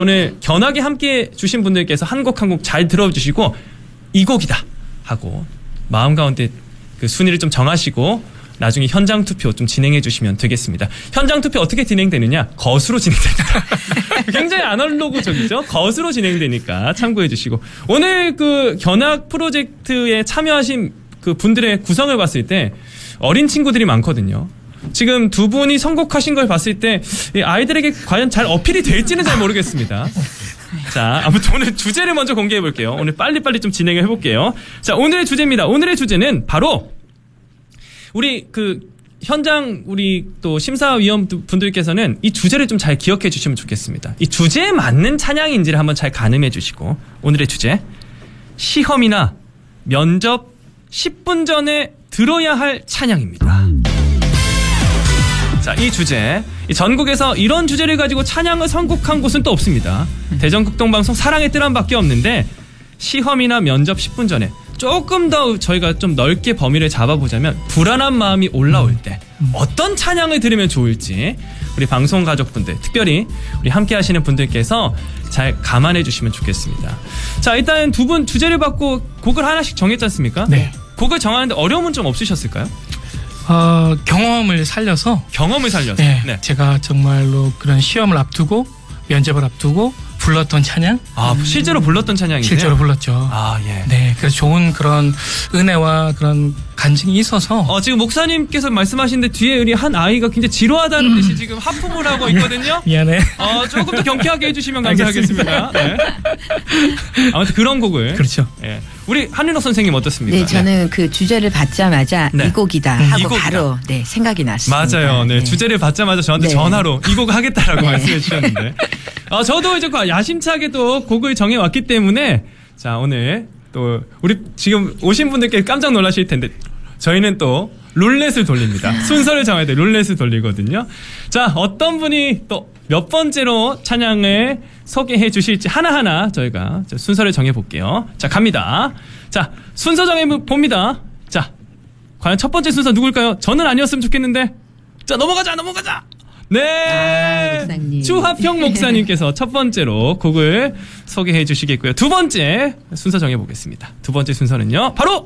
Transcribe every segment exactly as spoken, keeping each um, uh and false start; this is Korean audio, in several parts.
오늘 견학에 함께 주신 분들께서 한 곡 한 곡 잘 들어주시고 이 곡이다 하고 마음 가운데 그 순위를 좀 정하시고 나중에 현장 투표 좀 진행해 주시면 되겠습니다. 현장 투표 어떻게 진행되느냐? 거수로 진행됩니다. 굉장히 아날로그적이죠? 거수로 진행되니까 참고해 주시고 오늘 그 견학 프로젝트에 참여하신 그 분들의 구성을 봤을 때 어린 친구들이 많거든요. 지금 두 분이 선곡하신 걸 봤을 때 아이들에게 과연 잘 어필이 될지는 잘 모르겠습니다. 자, 아무튼 오늘 주제를 먼저 공개해 볼게요. 오늘 빨리빨리 좀 진행을 해볼게요. 자, 오늘의 주제입니다. 오늘의 주제는 바로 우리 그 현장 우리 또 심사위원 분들께서는 이 주제를 좀 잘 기억해 주시면 좋겠습니다. 이 주제에 맞는 찬양인지를 한번 잘 가늠해 주시고 오늘의 주제 시험이나 면접 십 분 전에 들어야 할 찬양입니다. 자, 이 주제 이 전국에서 이런 주제를 가지고 찬양을 선곡한 곳은 또 없습니다. 대전극동방송 사랑의 뜨람밖에 없는데 시험이나 면접 십 분 전에 조금 더 저희가 좀 넓게 범위를 잡아보자면 불안한 마음이 올라올 때 어떤 찬양을 들으면 좋을지 우리 방송 가족분들 특별히 우리 함께 하시는 분들께서 잘 감안해 주시면 좋겠습니다. 자, 일단 두 분 주제를 받고 곡을 하나씩 정했지 않습니까? 네. 곡을 정하는데 어려움은 좀 없으셨을까요? 어, 경험을 살려서 경험을 살려서 네, 네. 제가 정말로 그런 시험을 앞두고 면접을 앞두고 불렀던 찬양. 아, 음. 실제로 불렀던 찬양이세요? 실제로 불렀죠. 아, 예. 네, 그래서 좋은 그런 은혜와 그런 간증이 있어서. 어, 지금 목사님께서 말씀하시는데 뒤에 우리 한 아이가 굉장히 지루하다는 듯이 지금 하품을 하고 있거든요. 미안해. 어, 조금 더 경쾌하게 해주시면 감사하겠습니다. 네. 아무튼 그런 곡을. 그렇죠. 예. 우리 한윤옥 선생님 어떻습니까? 네, 저는 네. 그 주제를 받자마자 네. 이 곡이다 하고 이 곡이다. 바로 네, 생각이 났습니다. 맞아요. 네, 네. 주제를 받자마자 저한테 네. 전화로 이 곡을 하겠다라고 네. 말씀해 주셨는데 어, 저도 이제 야심차게도 곡을 정해왔기 때문에 자, 오늘 또 우리 지금 오신 분들께 깜짝 놀라실 텐데 저희는 또 룰렛을 돌립니다. 순서를 정할 때 룰렛을 돌리거든요. 자, 어떤 분이 또 몇 번째로 찬양을 소개해 주실지 하나하나 저희가 순서를 정해볼게요. 자, 갑니다. 자, 순서 정해봅니다. 자, 과연 첫 번째 순서 누굴까요? 저는 아니었으면 좋겠는데. 자, 넘어가자, 넘어가자! 네! 아, 목사님. 주하평 목사님께서 첫 번째로 곡을 소개해 주시겠고요. 두 번째 순서 정해보겠습니다. 두 번째 순서는요, 바로!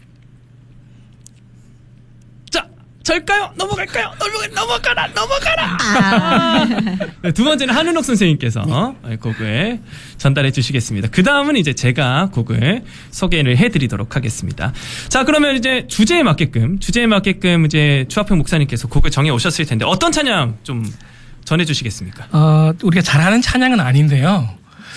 자, 절까요? 넘어갈까요? 넘어가, 넘어가라, 넘어가라! 아. 네, 두 번째는 한은옥 선생님께서 네. 곡을 전달해 주시겠습니다. 그 다음은 이제 제가 곡을 소개를 해드리도록 하겠습니다. 자, 그러면 이제 주제에 맞게끔, 주제에 맞게끔 이제 주하평 목사님께서 곡을 정해 오셨을 텐데 어떤 찬양 좀 전해 주시겠습니까? 어, 우리가 잘하는 찬양은 아닌데요.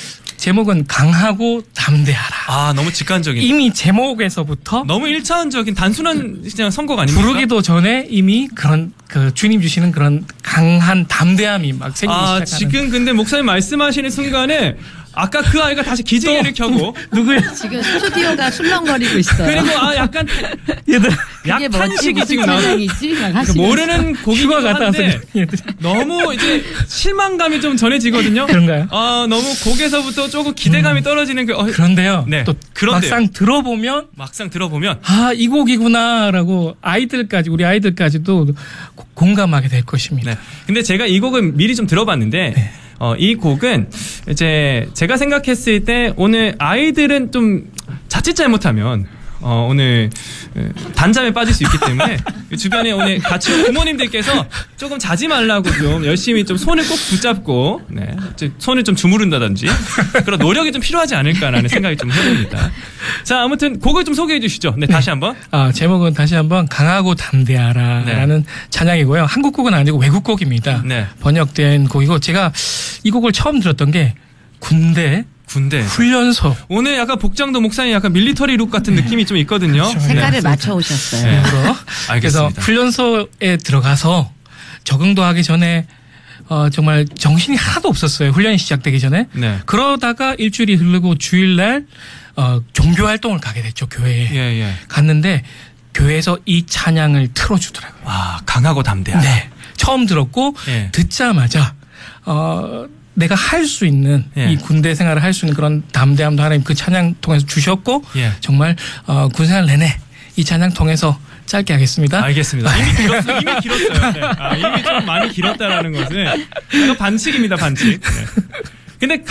제목은 강하고 담대하라. 아, 너무 직관적인. 이미 제목에서부터 너무 일차원적인 단순한 그냥 선곡 아닙니까? 부르기도 전에 이미 그런 그 주님 주시는 그런 강한 담대함이 막 생기기 아, 시작하는. 지금 근데 목사님 말씀하시는 순간에 아까 그 아이가 다시 기지개를 켜고 누구야? 지금 스튜디오가 술렁거리고 있어요. 그리고 아 약간 얘들 그게 뭐지? 약탄식이 무슨 지금 나오는 찬양이지? 막 하시면서. 모르는 곡이기도 휴가 갔다 왔어요. 한데 얘들. 너무 이제 실망감이 좀 전해지거든요. 그런가요? 아, 너무 곡에서부터 조금 기대감이 음. 떨어지는 그 어, 그런데요. 네. 또 그런데요. 막상 들어보면 막상 들어보면 아, 이 곡이구나라고 아이들까지 우리 아이들까지도 고- 공감하게 될 것입니다. 네. 근데 제가 이 곡은 미리 좀 들어봤는데 네. 어, 이 곡은 이제 제가 생각했을 때 오늘 아이들은 좀 자칫 잘못하면 어, 오늘 단잠에 빠질 수 있기 때문에 주변에 오늘 같이 온 부모님들께서 조금 자지 말라고 좀 열심히 좀 손을 꼭 붙잡고 네, 손을 좀 주무른다든지 그런 노력이 좀 필요하지 않을까라는 생각이 좀 해봅니다. 자, 아무튼 곡을 좀 소개해 주시죠. 네, 다시 한번. 아, 제목은 다시 한번 강하고 담대하라라는 네. 찬양이고요. 한국 곡은 아니고 외국 곡입니다. 네. 번역된 곡이고 제가 이 곡을 처음 들었던 게 군대 군대. 훈련소. 오늘 약간 복장도 목사님 약간 밀리터리 룩 같은 느낌이 좀 있거든요. 그렇죠. 색깔을 네. 맞춰 오셨어요. 네. 그래서 알겠습니다. 훈련소에 들어가서 적응도 하기 전에 어, 정말 정신이 하나도 없었어요. 훈련이 시작되기 전에. 네. 그러다가 일주일이 흐르고 주일날 어, 종교 활동을 가게 됐죠. 교회에. 예, 예. 갔는데 교회에서 이 찬양을 틀어주더라고요. 와, 강하고 담대하다. 네. 처음 들었고 예. 듣자마자 어, 내가 할 수 있는 예. 이 군대 생활을 할 수 있는 그런 담대함도 하나님 그 찬양 통해서 주셨고 예. 정말 어, 군생활 내내 이 찬양 통해서 짧게 하겠습니다. 알겠습니다. 이미 길었어요. 이미 길었어요. 네. 아, 이미 좀 많이 길었다라는 것은 약간 반칙입니다. 반칙. 네. 근데